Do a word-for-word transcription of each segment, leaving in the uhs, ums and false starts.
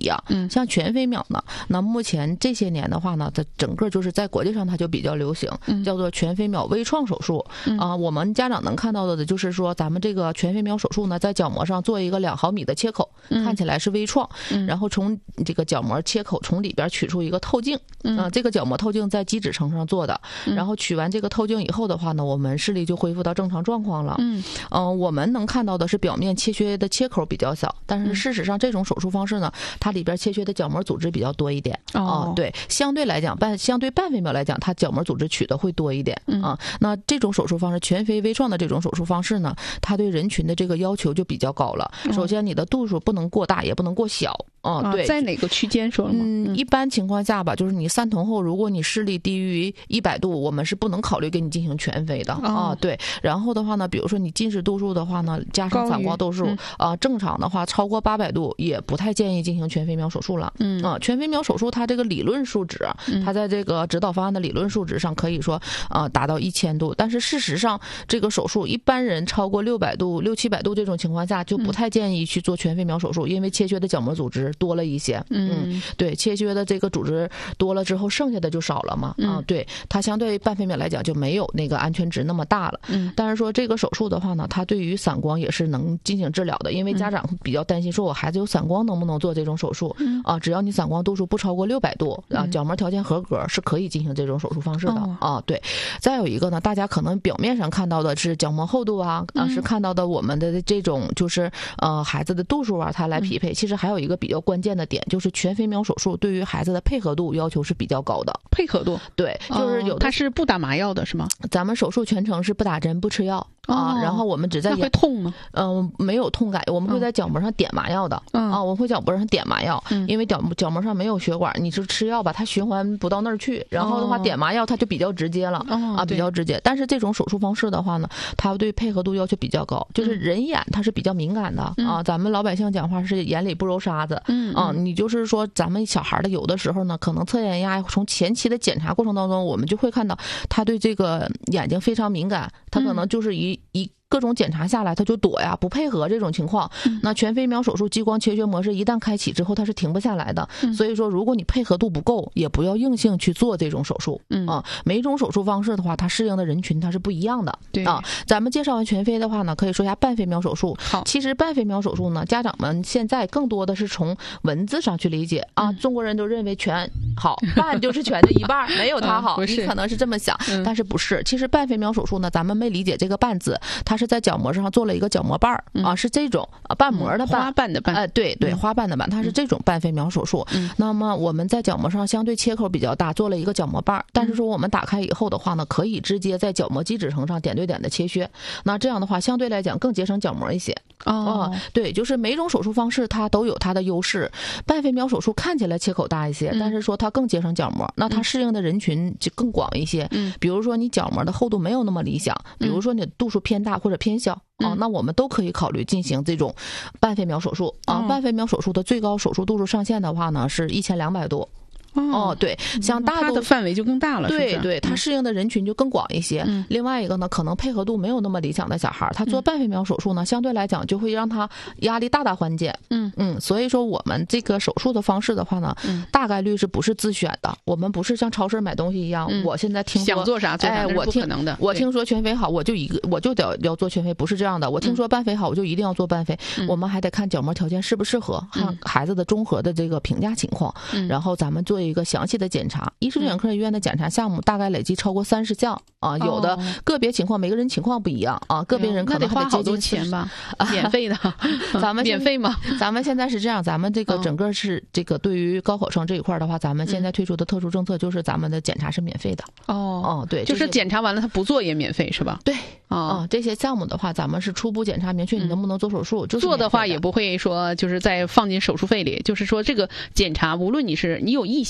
样。嗯，像全飞秒呢，那目前这些年的话呢，它整个就是在国际上它就比较流行，嗯、叫做全飞秒微创手术。啊、嗯呃，我们家长能看到的就是说，咱们这个全飞秒手术呢，在角膜上做一个两毫米的切口，嗯、看起来是微创，嗯、然后从这个角膜切口从里边取出一个透镜，嗯、呃，这个角膜透镜在基质层上做的，嗯、然后取完这个透镜以后的话呢，我们视力就恢复到正常状况了。嗯，嗯、呃，我们能看到的是表面切削的切口比较小，但是事实上这种手术方式呢，它里边切削的角膜组织比较多一点。哦、呃，对，相对来讲半相对半飞秒来讲，它角膜组织取的会多一点。嗯、啊，那这种手术方式全飞微创的这种手术方式呢，它对人群的这个要求就比较高了。嗯、首先，你的度数不能过大，也不能过小。哦、 啊， 对， 在哪个区间说了吗？ 嗯，一般情况下吧，就是你散瞳后，如果你视力低于一百度，我们是不能考虑给你进行全飞的。哦、啊。对，然后的话呢，比如说你近视度数的话呢，加上散光度数，嗯、啊，正常的话超过八百度，也不太建议进行全飞秒手术了。嗯啊，全飞秒手术它这个理论数值，它在这个指导方案的理论数值上可以说啊达到一千度，但是事实上这个手术一般人超过六百度、六七百度这种情况下就不太建议去做全飞秒手术，因为切削的角膜组织多了一些。嗯，对，切削的这个组织多了之后，剩下的就少了嘛。啊，对，它相对半飞秒来讲就没有那个安全值那么大了。嗯，但是说这个手术的话呢，它对于散光也是能进行治疗的，因为家长比较担心说我孩子有散光能不能做这种手术。嗯、啊，只要你散光度数不超过六百度啊，角膜条件合格，是可以进行这种手术方式的。哦、啊。对，再有一个呢，大家可能表面上看到的是角膜厚度啊，啊是看到的我们的这种就是呃孩子的度数啊，它来匹配。其实还有一个比较关键的点，就是全飞秒手术对于孩子的配合度要求是比较高的。 配合度， 对，就是有的、哦、 它是不打麻药的是吗？ 咱们手术全程是不打针不吃药。啊，然后我们只在那会痛吗？ 嗯、呃，没有痛感，我们会在角膜上点麻药的。嗯、啊，我们会角膜上点麻药，嗯、因为角角膜上没有血管，你是吃药吧，它循环不到那儿去。然后的话，点麻药它就比较直接了。哦、啊，比较直接。但是这种手术方式的话呢，它对配合度要求比较高，就是人眼它是比较敏感的。嗯、啊，咱们老百姓讲话是眼里不揉沙子。嗯啊，你就是说咱们小孩的有的时候呢，可能测眼压从前期的检查过程当中，我们就会看到他对这个眼睛非常敏感，他可能就是一。一各种检查下来，他就躲呀，不配合这种情况。嗯、那全飞秒手术激光切削模式一旦开启之后，它是停不下来的。嗯、所以说，如果你配合度不够，也不要硬性去做这种手术。嗯啊，每种手术方式的话，它适应的人群它是不一样的。对啊，咱们介绍完全飞的话呢，可以说一下半飞秒手术。好，其实半飞秒手术呢，家长们现在更多的是从文字上去理解啊。嗯、中国人都认为全好，半就是全的一半，没有它好。嗯、你可能是这么想，嗯、但是不是？其实半飞秒手术呢，咱们没理解这个半字，它是在角膜上做了一个角膜瓣儿啊，是这种啊瓣膜的瓣， 花瓣的瓣， 哎，对对，花瓣的瓣，它是这种半飞秒手术。嗯、那么我们在角膜上相对切口比较大，做了一个角膜瓣，但是说我们打开以后的话呢，可以直接在角膜基质层上点对点的切削，那这样的话相对来讲更节省角膜一些。哦、啊，对，就是每种手术方式它都有它的优势。半飞秒手术看起来切口大一些，嗯、但是说它更节省角膜，那它适应的人群就更广一些。嗯，比如说你角膜的厚度没有那么理想，比如说你度数偏大或者偏小。啊，那我们都可以考虑进行这种半飞秒手术啊。半飞秒手术的最高手术度数上限的话呢，是一千两百度。哦，对，像大它的范围就更大了， 对对，它适应的人群就更广一些。嗯、另外一个呢，可能配合度没有那么理想的小孩，他做半飞秒手术呢，嗯、相对来讲就会让他压力大大缓解。嗯嗯，所以说我们这个手术的方式的话呢，嗯、大概率是不是自选的？我们不是像超市买东西一样，嗯、我现在听说想做啥做啥，哎， 我听可能的， 我听说全飞好，我就一个我就得要做全飞，不是这样的。我听说半飞好，我就一定要做半飞。嗯、我们还得看角膜条件适不适合，看孩子的综合的这个评价情况，嗯、然后咱们做一个详细的检查。检查，医师眼科医院的检查项目大概累计超过三十项啊，有的个别情况每个人情况不一样啊，个别人可能还得花好多钱吧，免费的， 咱们免费吗？ 咱们现在是这样，咱们这个整个是这个对于高考生这一块的话，咱们现在推出的特殊政策就是咱们的检查是免费的。哦哦，对， 就是检查完了他不做也免费是吧？ 对。啊，这些项目的话，咱们是初步检查，明确你能不能做手术。 嗯、做的话也不会说就是再放进手术费里，就是说这个检查，无论你是你有意向。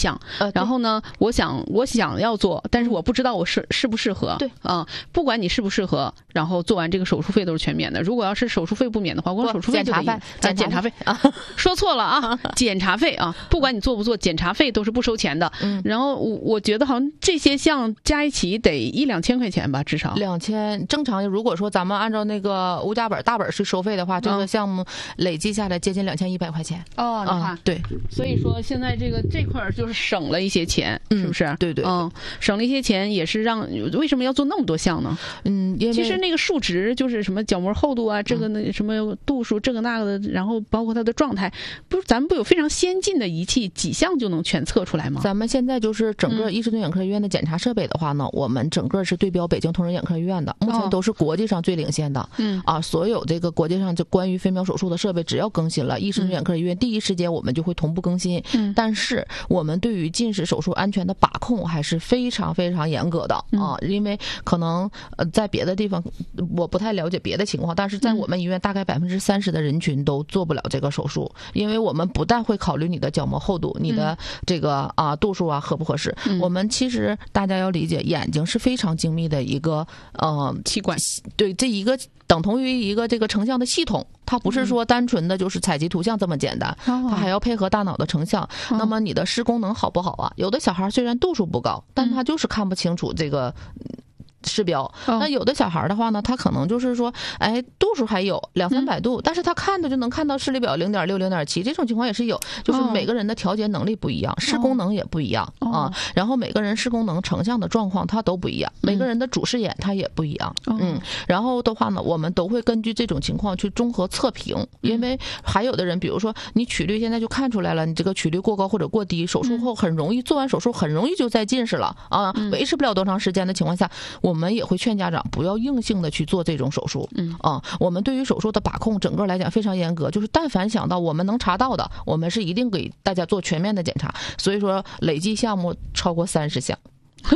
项，呃，然后呢，我想我想要做，但是我不知道我适适不适合。 对， 啊、呃，不管你适不适合，然后做完这个手术费都是全免的。如果要是手术费不免的话，光手术费就得检查费， 检检查费啊，说错了啊，检查费啊，不管你做不做，检查费都是不收钱的。嗯，然后我我觉得好像这些项加一起得一两千块钱吧，至少两千。正常如果说咱们按照那个无价本大本去收费的话，这个项目累计下来接近两千一百块钱。 哦，你看、 嗯，对， 所以说现在这个这块就是省了一些钱， 嗯、 是不是？ 对对， 嗯，省了一些钱也是让为什么要做那么多项呢？ 嗯，因为其实那个数值就是什么角膜厚度啊，这个那什么度数，这个那个的，然后包括它的状态，不是咱们不有非常先进的仪器，几项就能全测出来吗？ 咱们现在就是整个伊士顿眼科医院的检查设备的话呢，嗯、我们整个是对标北京同仁眼科医院的，目前都是国际上最领先的。嗯、哦、啊，所有这个国际上就关于飞秒手术的设备，只要更新了，伊士顿眼科医院第一时间我们就会同步更新。嗯，但是我们对于近视手术安全的把控还是非常非常严格的啊，因为可能呃在别的地方我不太了解别的情况，但是在我们医院大概百分之三十的人群都做不了这个手术，因为我们不但会考虑你的角膜厚度、你的这个啊度数啊合不合适，我们其实大家要理解，眼睛是非常精密的一个呃器官， 对，这一个等同于一个这个成像的系统，它不是说单纯的就是采集图像这么简单，它还要配合大脑的成像。那么你的视功能好不好啊？有的小孩虽然度数不高，但他就是看不清楚这个视标。那有的小孩的话呢，他可能就是说，哎，度数还有两三百度，但是他看的就能看到视力表零点六、零点七，这种情况也是有，就是每个人的调节能力不一样，视功能也不一样啊。然后每个人视功能成像的状况它都不一样，每个人的主视眼它也不一样。嗯，然后的话呢，我们都会根据这种情况去综合测评，因为还有的人，比如说你曲率现在就看出来了，你这个曲率过高或者过低，手术后很容易做完手术很容易就再近视了啊，维持不了多长时间的情况下，我们也会劝家长不要硬性的去做这种手术。嗯啊，我们对于手术的把控整个来讲非常严格，就是但凡想到我们能查到的，我们是一定给大家做全面的检查。所以说累计项目超过三十项。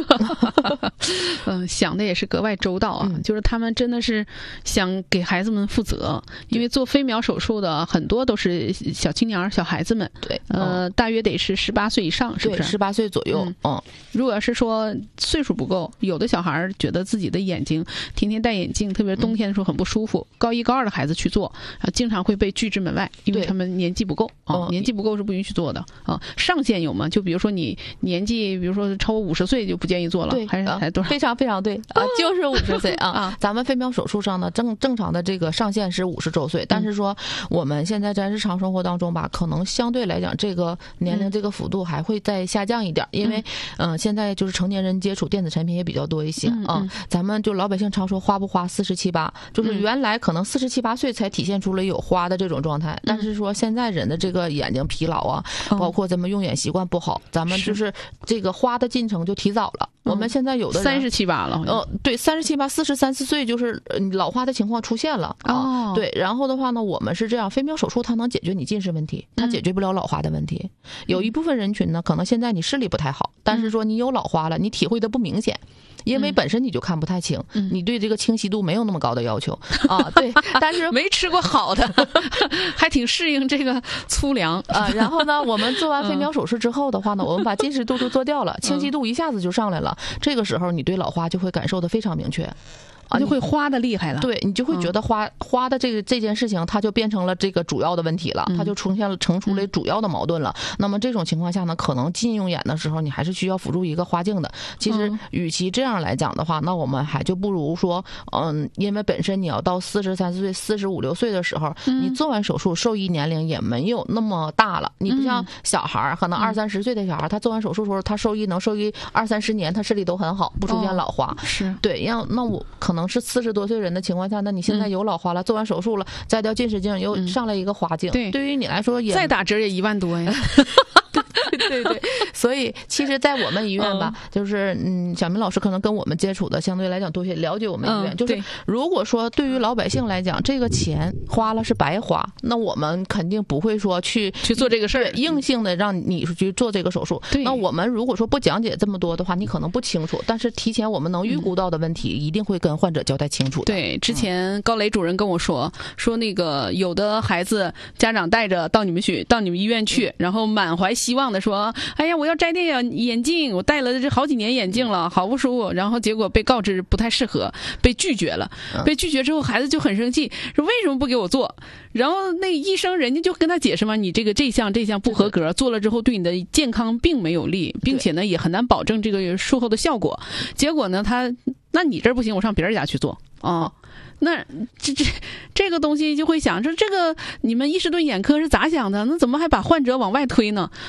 嗯，想的也是格外周到啊、嗯！就是他们真的是想给孩子们负责，因为做飞秒手术的很多都是小青年、小孩子们。 对， 呃，嗯、大约得是十八岁以上，是不是？ 十八岁左右。嗯， 嗯如果是说岁数不够，有的小孩觉得自己的眼睛天天戴眼镜，特别冬天的时候很不舒服。嗯、高一、高二的孩子去做，啊，经常会被拒之门外，因为他们年纪不够啊、嗯，年纪不够是不允许做的啊。上限有吗？就比如说你年纪，比如说超过五十岁就不建议做了， 对， 还是还多少？ 非常非常对啊，就是五十岁啊。啊咱们飞秒手术上呢，正正常的这个上限是五十周岁，但是说我们现在在日常生活当中吧，可能相对来讲这个年龄这个幅度还会再下降一点，因为嗯、呃，现在就是成年人接触电子产品也比较多一些啊。咱们就老百姓常说花不花四十七八，就是原来可能四十七八岁才体现出了有花的这种状态，但是说现在人的这个眼睛疲劳啊，包括咱们用眼习惯不好，咱们就是这个花的进程就提早了。我们现在有的三十七八了， 呃，对，三十七八、四十三四岁就是老花的情况出现了啊。对，然后的话呢，我们是这样，飞秒手术它能解决你近视问题，它解决不了老花的问题。有一部分人群呢，可能现在你视力不太好，但是说你有老花了，你体会的不明显。因为本身你就看不太清，嗯、你对这个清晰度没有那么高的要求啊。对，但是没吃过好的，还挺适应这个粗粮啊。然后呢，我们做完飞秒手术之后的话呢，我们把近视度数做掉了，清晰度一下子就上来了。这个时候你对老花就会感受的非常明确。 啊，就会花的厉害了， 对你就会觉得花、嗯、花的这个这件事情，它就变成了这个主要的问题了，它就出现了成出了主要的矛盾了。嗯、那么这种情况下呢，可能近用眼的时候，你还是需要辅助一个花镜的。其实，与其这样来讲的话，那我们还就不如说，嗯，因为本身你要到四十三岁、四十五六岁的时候，嗯、你做完手术，受益年龄也没有那么大了。你不像小孩，可能二三十岁的小孩，他做完手术的时候，他受益能受益二三十年，他视力都很好，不出现老花。 哦、是对，要那我可能。是四十多岁人的情况下，那你现在有老花了，嗯、做完手术了，摘掉近视镜，又上来一个花镜， 对， 对于你来说也再打折也一万多呀。 对对对，所以其实，在我们医院吧，嗯、就是嗯，小明老师可能跟我们接触的相对来讲多些，了解我们医院。嗯、就是如果说对于老百姓来讲，这个钱花了是白花，那我们肯定不会说去去做这个事儿， 硬性的让你去做这个手术。那我们如果说不讲解这么多的话，你可能不清楚，但是提前我们能预估到的问题，嗯、一定会跟患者交代清楚的。 对，之前高磊主任跟我说，嗯、说那个有的孩子家长带着到你们去，到你们医院去，嗯、然后满怀希望的说。 说，哎呀，我要摘掉眼镜，我戴了这好几年眼镜了，好不舒服。然后结果被告知不太适合，被拒绝了。被拒绝之后，孩子就很生气，说为什么不给我做？然后那医生人家就跟他解释嘛，你这个这项这项不合格，做了之后对你的健康并没有利，并且呢也很难保证这个术后的效果。结果呢，他那你这儿不行，我上别人家去做啊。那这这这个东西就会想说，这个你们伊士顿眼科是咋想的？那怎么还把患者往外推呢？